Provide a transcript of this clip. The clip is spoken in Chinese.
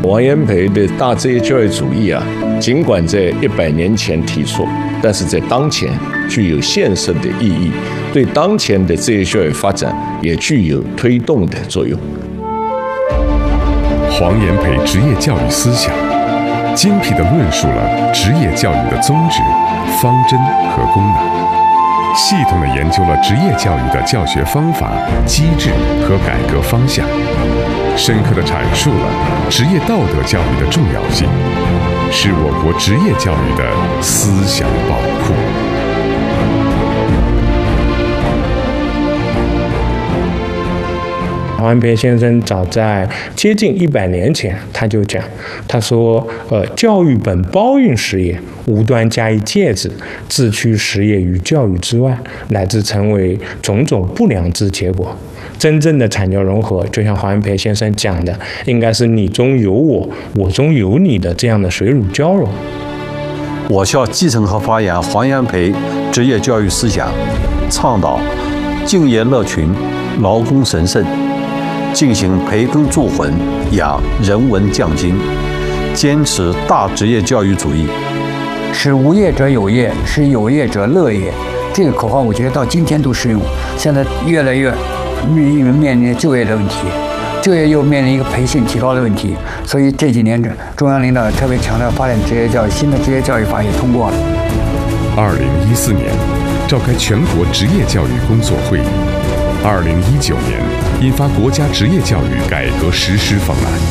王炎培的大职业教育主义啊，尽管在100年前提出，但是在当前具有现实的意义，对当前的职业教育发展也具有推动的作用。 黄炎培职业教育思想，精辟地论述了职业教育的宗旨、方针和功能。系统地研究了职业教育的教学方法、机制和改革方向，深刻地阐述了职业道德教育的重要性，是我国职业教育的思想宝库。 黄炎培先生早在接近100年前，他就讲，他说，教育本包蕴实业，无端加以介之，自驱实业于教育之外，乃至成为种种不良之结果。真正的产教融合，就像黄炎培先生讲的，应该是你中有我，我中有你的这样的水乳交融。 我校继承和发扬黄炎培职业教育思想，倡导敬业乐群，劳工神圣，进行培根铸魂，养人文匠精，坚持大职业教育主义， 使无业者有业，使有业者乐业。这个口号我觉得到今天都适用。现在越来越面临就业的问题，就业又面临一个培训提高的问题，所以这几年中央领导特别强调发展职业教育，新的职业教育法也通过了。 2014年召开全国职业教育工作会议，2019年印发国家职业教育改革实施方案。